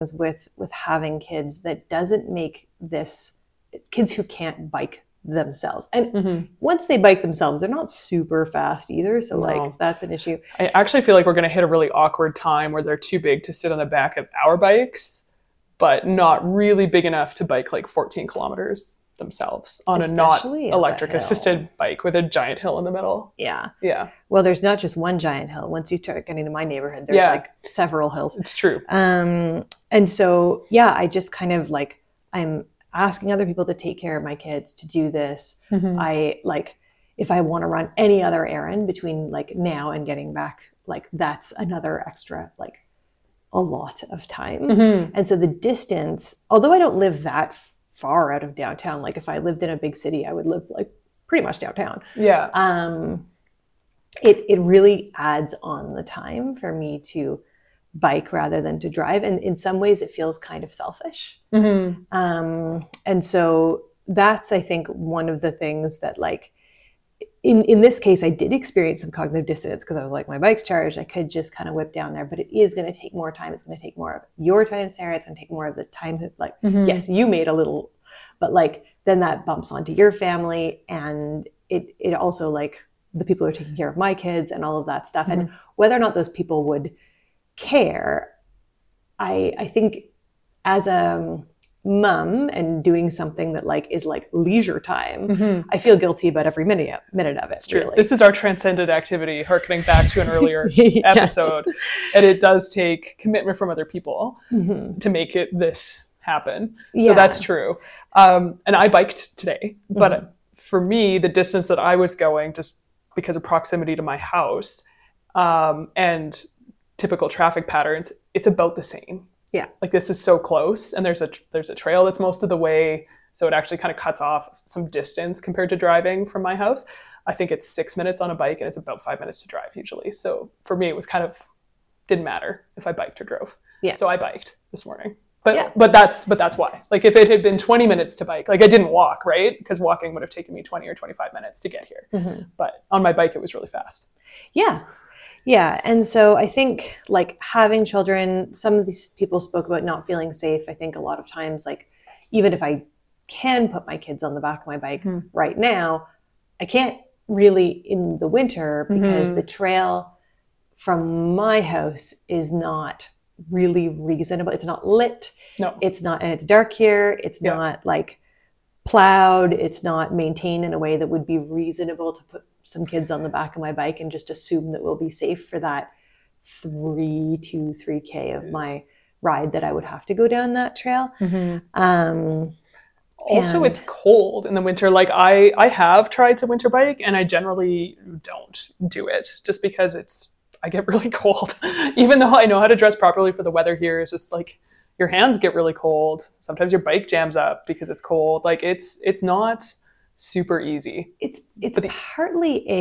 with having kids that doesn't make this kids who can't bike themselves. And once they bike themselves, they're not super fast either. So like that's an issue. I actually feel like we're going to hit a really awkward time where they're too big to sit on the back of our bikes, but not really big enough to bike like 14 kilometers themselves on especially a not electric assisted bike with a giant hill in the middle. Yeah. Yeah. Well, there's not just one giant hill. Once you start getting to my neighborhood, there's like several hills. It's true. And so, I just kind of like, I'm asking other people to take care of my kids to do this. I like, if I want to run any other errand between like now and getting back, like that's another extra, like a lot of time. And so the distance, although I don't live that far out of downtown, like if I lived in a big city, I would live like pretty much downtown. Yeah. It really adds on the time for me to bike rather than to drive. And in some ways it feels kind of selfish. And so that's, I think, one of the things that like, in this case, I did experience some cognitive dissonance because I was like, my bike's charged. I could just kind of whip down there, but it is going to take more time. It's going to take more of your time, Sarah. It's going to take more of the time that like, yes, you made a little, but like, then that bumps onto your family. And it also like the people who are taking care of my kids and all of that stuff. And whether or not those people would care, I think as a mom and doing something that like is like leisure time, I feel guilty about every minute of it. It's true. Really. This is our transcended activity, harkening back to an earlier episode. And it does take commitment from other people to make this happen. So that's true. And I biked today, but for me, the distance that I was going, just because of proximity to my house and typical traffic patterns, it's about the same. Yeah. Like this is so close, and there's a trail that's most of the way. So it actually kind of cuts off some distance compared to driving from my house. I think it's 6 minutes on a bike and it's about 5 minutes to drive usually. So for me, it was kind of, didn't matter if I biked or drove. Yeah. So I biked this morning. But that's why. Like if it had been 20 minutes to bike, like I didn't walk, right? Because walking would have taken me 20 or 25 minutes to get here. But on my bike, it was really fast. Yeah. Yeah. And so I think like having children, some of these people spoke about not feeling safe. I think a lot of times, like even if I can put my kids on the back of my bike right now, I can't really in the winter because the trail from my house is not really reasonable. It's not lit. No. It's not, and it's dark here. It's not like plowed. It's not maintained in a way that would be reasonable to put some kids on the back of my bike and just assume that we'll be safe for that 3 to 3K of my ride that I would have to go down that trail. Also, it's cold in the winter. Like I have tried to winter bike and I generally don't do it just because I get really cold. Even though I know how to dress properly for the weather here, it's just like your hands get really cold. Sometimes your bike jams up because it's cold. Like it's not super easy. It's partly